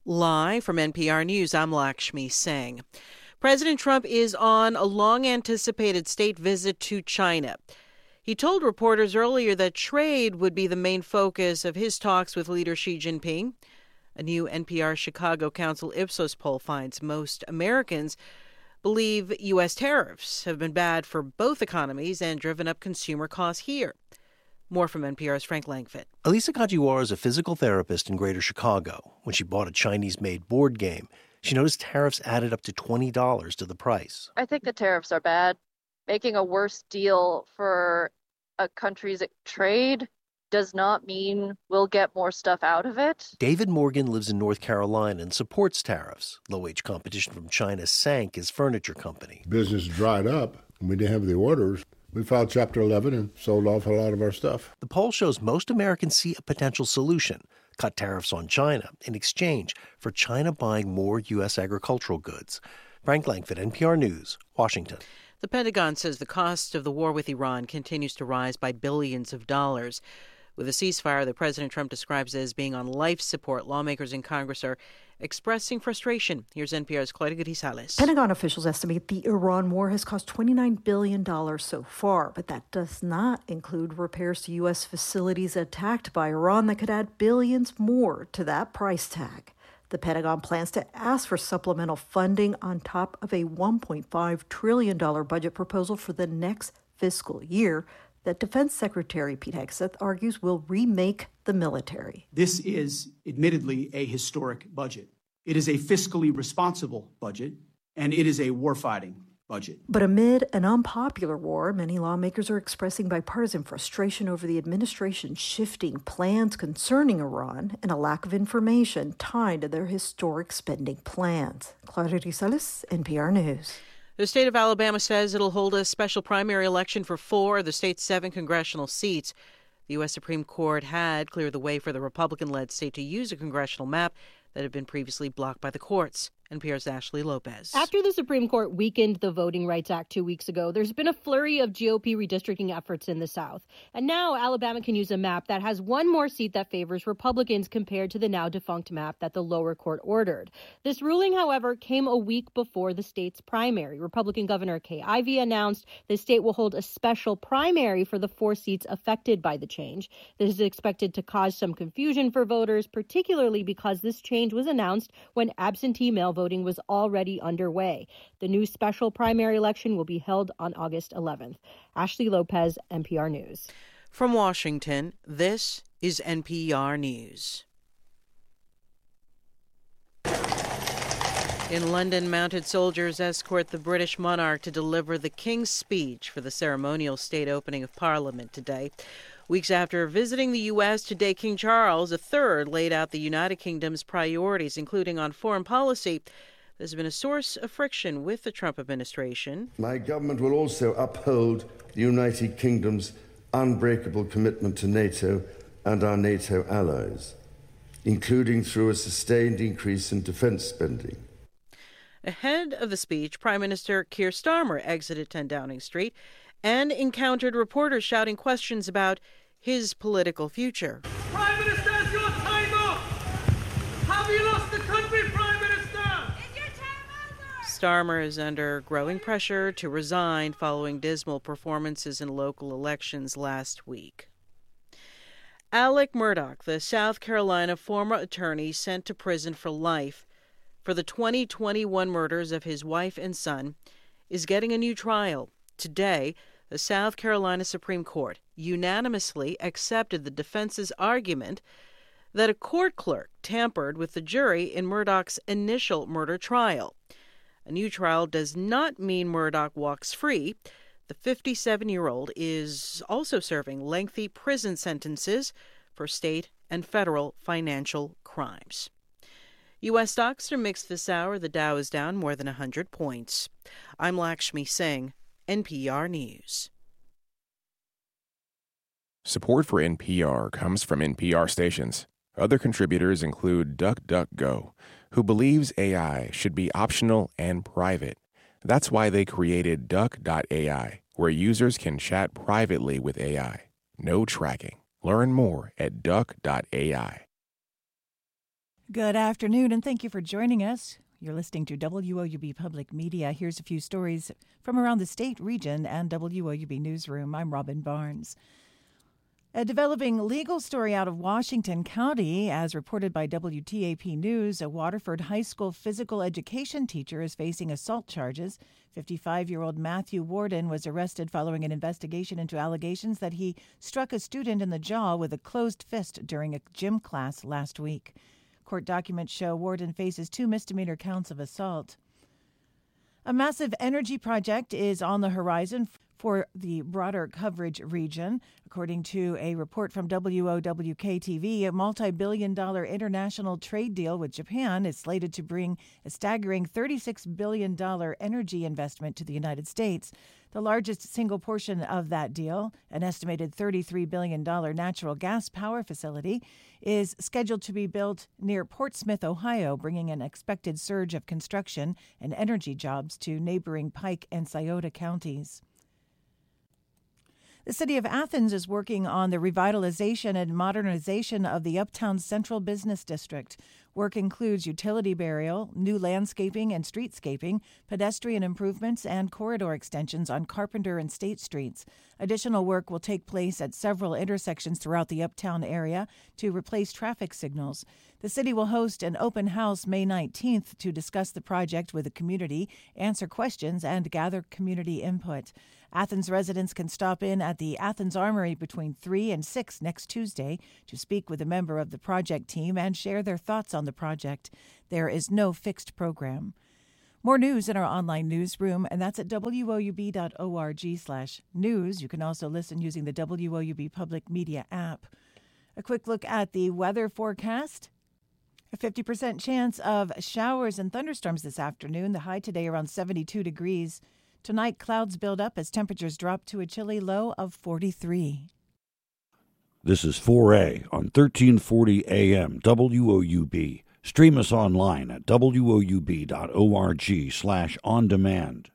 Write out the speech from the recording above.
Live from NPR News, I'm Lakshmi Singh. President Trump is on a long-anticipated state visit to China. He told reporters earlier that trade would be the main focus of his talks with leader Xi Jinping. A new NPR Chicago Council Ipsos poll finds most Americans believe U.S. tariffs have been bad for both economies and driven up consumer costs here. More from NPR's Frank Langfitt. Elisa Kajiwara is a physical therapist in Greater Chicago. When she bought a Chinese-made board game, she noticed tariffs added up to $20 to the price. I think the tariffs are bad. Making a worse deal for a country's trade does not mean we'll get more stuff out of it. David Morgan lives in North Carolina and supports tariffs. Low-wage competition from China sank his furniture company. Business dried up, and we didn't have the orders. We filed Chapter 11 and sold off a lot of our stuff. The poll shows most Americans see a potential solution: cut tariffs on China in exchange for China buying more U.S. agricultural goods. Frank Langfitt, NPR News, Washington. The Pentagon says the cost of the war with Iran continues to rise by billions of dollars. With a ceasefire that President Trump describes as being on life support, lawmakers in Congress are expressing frustration. Here's NPR's Claudia Grisales. Pentagon officials estimate the Iran war has cost $29 billion so far, but that does not include repairs to U.S. facilities attacked by Iran that could add billions more to that price tag. The Pentagon plans to ask for supplemental funding on top of a $1.5 trillion budget proposal for the next fiscal year that Defense Secretary Pete Hegseth argues will remake the military. This is admittedly a historic budget. It is a fiscally responsible budget, and it is a warfighting budget. But amid an unpopular war, many lawmakers are expressing bipartisan frustration over the administration's shifting plans concerning Iran and a lack of information tied to their historic spending plans. Claudia Grisales, NPR News. The state of Alabama says it'll hold a special primary election for 4 of the state's 7 congressional seats. The U.S. Supreme Court had cleared the way for the Republican-led state to use a congressional map that had been previously blocked by the courts. NPR's Ashley Lopez. After the Supreme Court weakened the Voting Rights Act 2 weeks ago, there's been a flurry of GOP redistricting efforts in the South. And now Alabama can use a map that has one more seat that favors Republicans compared to the now defunct map that the lower court ordered. This ruling, however, came a week before the state's primary. Republican Governor Kay Ivey announced the state will hold a special primary for the 4 seats affected by the change. This is expected to cause some confusion for voters, particularly because this change was announced when absentee mail voting was already underway. The new special primary election will be held on August 11th. Ashley Lopez, NPR News. From Washington, this is NPR News. In London, mounted soldiers escort the British monarch to deliver the King's Speech for the ceremonial state opening of Parliament today. Weeks after visiting the U.S. today, King Charles III laid out the United Kingdom's priorities, including on foreign policy. There's been a source of friction with the Trump administration. My government will also uphold the United Kingdom's unbreakable commitment to NATO and our NATO allies, including through a sustained increase in defense spending. Ahead of the speech, Prime Minister Keir Starmer exited 10 Downing Street and encountered reporters shouting questions about his political future. Prime Minister, is your time up? Have you lost the country, Prime Minister? Is your time over? Starmer is under growing pressure to resign following dismal performances in local elections last week. Alec Murdaugh, the South Carolina former attorney sent to prison for life for the 2021 murders of his wife and son, is getting a new trial. Today, the South Carolina Supreme Court unanimously accepted the defense's argument that a court clerk tampered with the jury in Murdaugh's initial murder trial. A new trial does not mean Murdaugh walks free. The 57-year-old is also serving lengthy prison sentences for state and federal financial crimes. U.S. stocks are mixed this hour. The Dow is down more than 100 points. I'm Lakshmi Singh, NPR News. Support for NPR comes from NPR stations. Other contributors include DuckDuckGo, who believes AI should be optional and private. That's why they created Duck.ai, where users can chat privately with AI. No tracking. Learn more at Duck.ai. Good afternoon, and thank you for joining us. You're listening to WOUB Public Media. Here's a few stories from around the state, region, and WOUB Newsroom. I'm Robin Barnes. A developing legal story out of Washington County, as reported by WTAP News, a Waterford High School physical education teacher is facing assault charges. 55-year-old Matthew Warden was arrested following an investigation into allegations that he struck a student in the jaw with a closed fist during a gym class last week. Court documents show Warden faces 2 misdemeanor counts of assault. A massive energy project is on the horizon for the broader coverage region. According to a report from WOWK-TV, a multi-billion-dollar international trade deal with Japan is slated to bring a staggering $36 billion energy investment to the United States. The largest single portion of that deal, an estimated $33 billion natural gas power facility, is scheduled to be built near Portsmouth, Ohio, bringing an expected surge of construction and energy jobs to neighboring Pike and Scioto counties. The city of Athens is working on the revitalization and modernization of the Uptown Central Business District. Work includes utility burial, new landscaping and streetscaping, pedestrian improvements, and corridor extensions on Carpenter and State Streets. Additional work will take place at several intersections throughout the Uptown area to replace traffic signals. The city will host an open house May 19th to discuss the project with the community, answer questions, and gather community input. Athens residents can stop in at the Athens Armory between 3 and 6 next Tuesday to speak with a member of the project team and share their thoughts on the project. There is no fixed program. More news in our online newsroom, and that's at woub.org/news. You can also listen using the WOUB Public Media app. A quick look at the weather forecast. A 50% chance of showers and thunderstorms this afternoon. The high today around 72 degrees. Tonight, clouds build up as temperatures drop to a chilly low of 43. This is 4A on 1340 AM WOUB. Stream us online at woub.org/on-demand.